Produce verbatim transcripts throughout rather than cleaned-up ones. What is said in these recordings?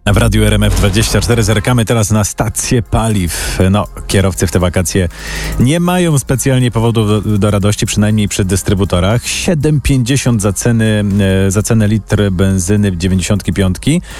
W Radiu R M F dwadzieścia cztery zerkamy teraz na stacje paliw. No, kierowcy w te wakacje nie mają specjalnie powodu do, do radości, przynajmniej przy dystrybutorach. siedem pięćdziesiąt za ceny, za cenę litr benzyny dziewięćdziesiąt pięć.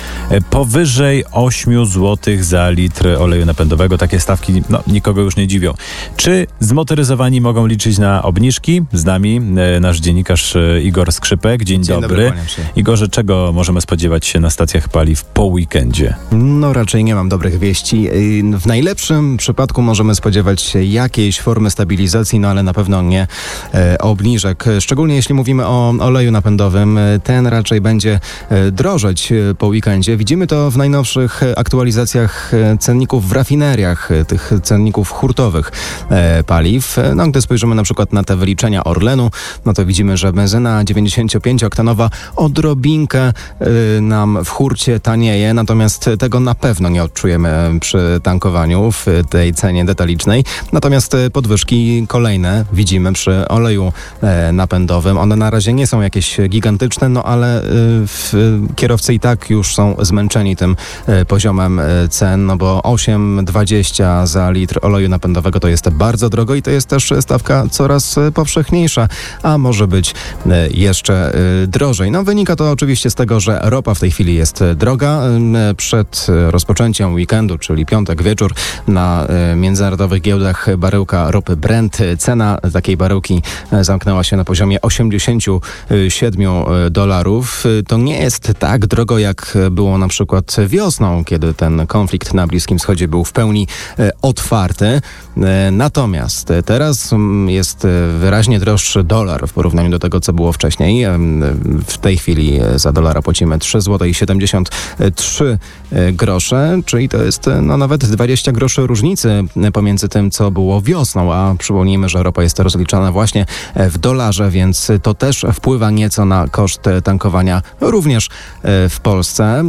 Powyżej osiem złotych za litr oleju napędowego. Takie stawki no, nikogo już nie dziwią. Czy zmotoryzowani mogą liczyć na obniżki? Z nami nasz dziennikarz Igor Skrzypek. Dzień, Dzień dobry. dobry Igorze, czego możemy spodziewać się na stacjach paliw po weekendzie? No raczej nie mam dobrych wieści. W najlepszym przypadku możemy spodziewać się jakiejś formy stabilizacji, no ale na pewno nie e, obniżek. Szczególnie jeśli mówimy o oleju napędowym, ten raczej będzie e, drożeć po weekendzie. Widzimy to w najnowszych aktualizacjach cenników w rafineriach, tych cenników hurtowych e, paliw. No gdy spojrzymy na przykład na te wyliczenia Orlenu, no to widzimy, że benzyna dziewięćdziesięciopięcioktanowa odrobinkę e, nam w hurcie tanieje, natomiast tego na pewno nie odczujemy przy tankowaniu w tej cenie detalicznej. Natomiast podwyżki kolejne widzimy przy oleju e, napędowym. One na razie nie są jakieś gigantyczne, no ale e, w, kierowcy i tak już są zmęczeni tym e, poziomem e, cen, no bo osiem dwadzieścia za litr oleju napędowego to jest bardzo drogo i to jest też stawka coraz powszechniejsza, a może być e, jeszcze e, drożej. No wynika to oczywiście z tego, że ropa w tej chwili jest droga. Przed rozpoczęciem weekendu, czyli piątek wieczór, na międzynarodowych giełdach baryłka ropy Brent, cena takiej baryłki zamknęła się na poziomie osiemdziesiąt siedem dolarów. To nie jest tak drogo, jak było na przykład wiosną, kiedy ten konflikt na Bliskim Wschodzie był w pełni otwarty. Natomiast teraz jest wyraźnie droższy dolar w porównaniu do tego, co było wcześniej. W tej chwili za dolara płacimy trzy złote siedemdziesiąt trzy grosze, czyli to jest no, nawet dwadzieścia groszy różnicy pomiędzy tym, co było wiosną, a przypomnijmy, że ropa jest rozliczana właśnie w dolarze, więc to też wpływa nieco na koszt tankowania również w Polsce.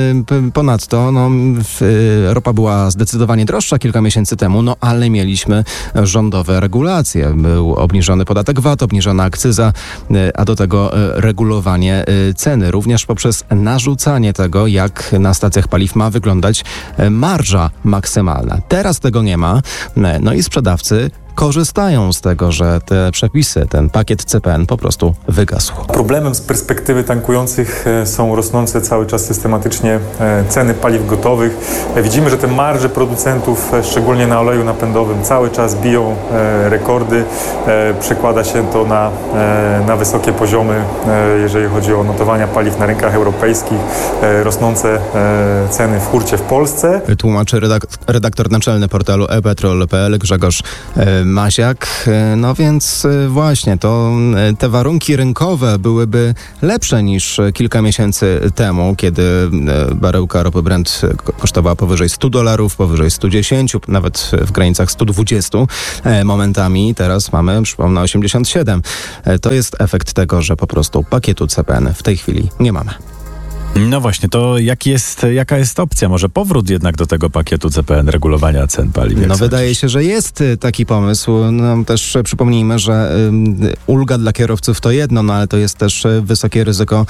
Ponadto no, ropa była zdecydowanie droższa kilka miesięcy temu, no ale mieliśmy rządowe regulacje. Był obniżony podatek V A T, obniżona akcyza, a do tego regulowanie ceny, również poprzez narzucanie tego, jak na stacjach paliw ma wyglądać marża maksymalna. Teraz tego nie ma, no i sprzedawcy korzystają z tego, że te przepisy, ten pakiet C P N po prostu wygasł. Problemem z perspektywy tankujących są rosnące cały czas systematycznie ceny paliw gotowych. Widzimy, że te marże producentów, szczególnie na oleju napędowym, cały czas biją rekordy. Przekłada się to na, na wysokie poziomy, jeżeli chodzi o notowania paliw na rynkach europejskich, rosnące ceny w hurcie w Polsce. Tłumaczy redak- redaktor naczelny portalu e petrol kropka p l Grzegorz Maziak. No więc właśnie, to te warunki rynkowe byłyby lepsze niż kilka miesięcy temu, kiedy baryłka ropy Brent kosztowała powyżej stu dolarów, powyżej stu dziesięciu, nawet w granicach stu dwudziestu momentami. Teraz mamy, przypomnę, osiemdziesiąt siedem. To jest efekt tego, że po prostu pakietu C P N w tej chwili nie mamy. No właśnie, to jak jest, jaka jest opcja? Może powrót jednak do tego pakietu C P N, regulowania cen paliw? No wydaje się, że jest taki pomysł. No, też przypomnijmy, że um, ulga dla kierowców to jedno, no ale to jest też wysokie ryzyko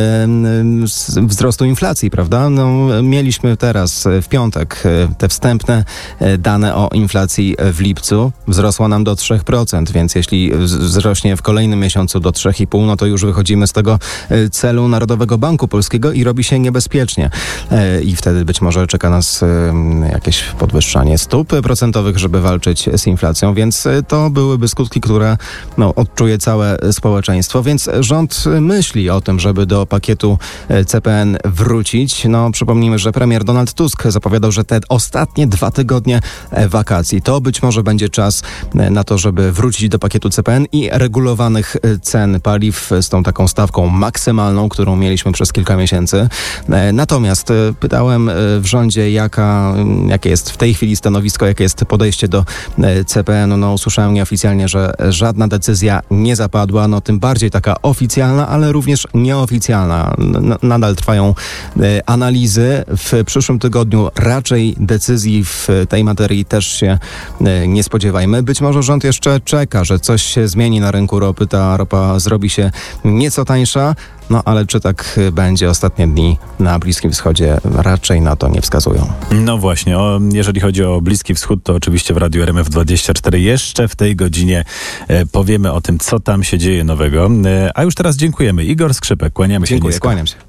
um, wzrostu inflacji, prawda? No, mieliśmy teraz w piątek te wstępne dane o inflacji w lipcu. Wzrosła nam do trzech procent, więc jeśli wzrośnie w kolejnym miesiącu do trzy i pół procent, no to już wychodzimy z tego celu Narodowego Banku Polskiego i robi się niebezpiecznie. I wtedy być może czeka nas jakieś podwyższanie stóp procentowych, żeby walczyć z inflacją, więc to byłyby skutki, które no, odczuje całe społeczeństwo, więc rząd myśli o tym, żeby do pakietu C P N wrócić. No, przypomnijmy, że premier Donald Tusk zapowiadał, że te ostatnie dwa tygodnie wakacji to być może będzie czas na to, żeby wrócić do pakietu C P N i regulowanych cen paliw z tą taką stawką maksymalną, którą mieliśmy przez kilka miesięcy. Natomiast pytałem w rządzie, jaka, jakie jest w tej chwili stanowisko, jakie jest podejście do C P N-u. No, usłyszałem nieoficjalnie, że żadna decyzja nie zapadła, no tym bardziej taka oficjalna, ale również nieoficjalna. Nadal trwają analizy. W przyszłym tygodniu raczej decyzji w tej materii też się nie spodziewajmy. Być może rząd jeszcze czeka, że coś się zmieni na rynku ropy, ta ropa zrobi się nieco tańsza, No ale czy tak będzie? Ostatnie dni na Bliskim Wschodzie raczej na to nie wskazują. No właśnie, o, jeżeli chodzi o Bliski Wschód, to oczywiście w Radiu R M F dwadzieścia cztery jeszcze w tej godzinie e, powiemy o tym, co tam się dzieje nowego. E, a już teraz dziękujemy. Igor Skrzypek, kłaniamy się Dziękuję, nisko. kłaniam się.